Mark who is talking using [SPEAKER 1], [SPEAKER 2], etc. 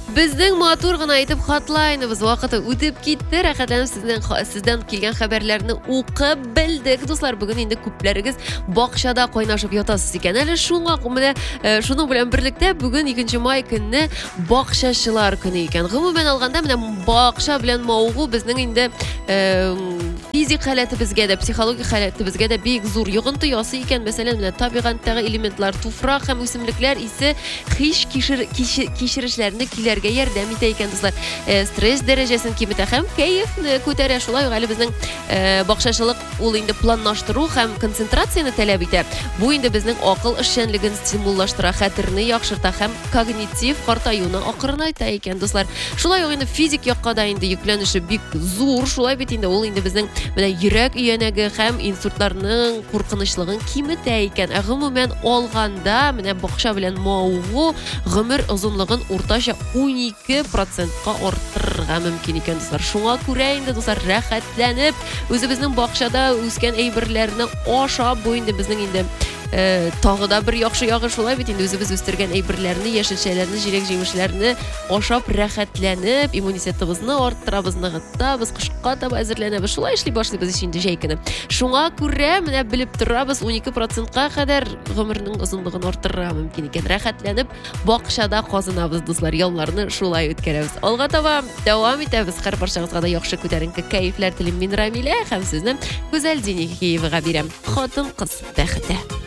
[SPEAKER 1] Безнең матур гына итеп хатлайныбыз вакыты үтеп китте. Рәхәтләнеп сездән килгән хәбәрләрне укып белдек. Дуслар, бүген инде күпләрегез бакчада кайнашып ятасыз икән. Әле шуңа менә шуның белән берлектә бүген 2 май көнне бакчачылар көне икән. Гомумән алганда менә бакча белән мавыгу безнең инде физик халәтебезгә дә, психологик халәтебезгә дә бик зур йогынты ясый икән. Мәсәлән, менә табигатьтәге элементлар, туфрак һәм үсемлекләр исе һич кичерешләрне киләргә ярдәм итә икән, дуслар. Стресс дәрәҗәсен киметә һәм кәефне күтәрә. Шулай ук әле безнең бакчачылык ул инде планлаштыру һәм концентрацияны таләп итә. Бу инде безнең акыл эшчәнлеген стимуллаштыра, хәтерне яхшырта һәм когнитив картаюны акрынайта икән, дуслар. Шулай ук инде физик якка да инде йөкләнеше бик зур. Шулай бит инде ул инде безнең менә йөрәк өянәге һәм инсультларның куркынычлыгын киметә икән. Гомумән алганда менә бакча белән мавыгу гомер озынлыгын уртача 12%-ка арттырырга мөмкин икән, дуслар. Шуңа күрә инде, дуслар, рәхәтләнеп үзебезнең бакчада үскән әйберләрне ашап, бу инде безнең инде тагы да бер яхшы ягы шулай бит инде үзебез үстергән әйберләрне, яшелчәләрне, җиләк-җимешләрне ашап рәхәтләнеп, иммунитетыбызны арттырабыз, ныгытабыз, кышка таба әзерләнәбез. Шулай эшли башлыйбыз инде җәй көне. Шуңа күрә менә белеп торабыз, 12%-ка кадәр гомернең озынлыгын арттырырга мөмкин икән. Рәхәтләнеп бакчада казынабыз, дуслар, ялларны шулай үткәрәбез. Алга таба дәвам итәбез. Һәр барчагызга да яхшы күтәренке кәефләр телим мин Рамилә һәм сезне Гүзәл Зинекиевага бирәм. Хатын-кыз бәхете.